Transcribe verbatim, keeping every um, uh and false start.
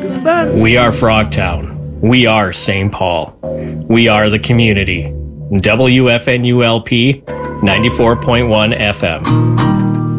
We are Frogtown. We are Saint Paul. We are the community. W F N U L P ninety-four point one F M.